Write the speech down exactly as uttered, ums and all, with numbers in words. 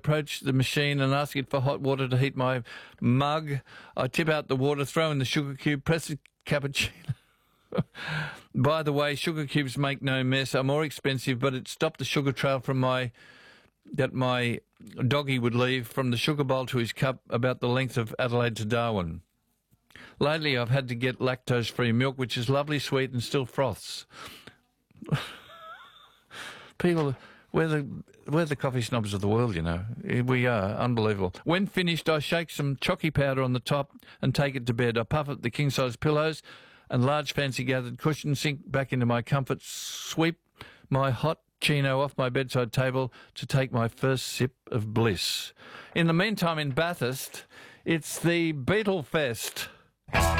approach the machine and ask it for hot water to heat my mug. I tip out the water, throw in the sugar cube, press the cappuccino. By the way, sugar cubes make no mess, are more expensive, but it stopped the sugar trail from my that my doggy would leave from the sugar bowl to his cup about the length of Adelaide to Darwin. Lately, I've had to get lactose-free milk, which is lovely, sweet, and still froths. People, we're the, we're the coffee snobs of the world, you know. We are. Unbelievable. When finished, I shake some chalky powder on the top and take it to bed. I puff at the king-size pillows and large fancy-gathered cushions, sink back into my comfort, sweep my hot chino off my bedside table to take my first sip of bliss. In the meantime, in Bathurst, it's the Beetle Fest.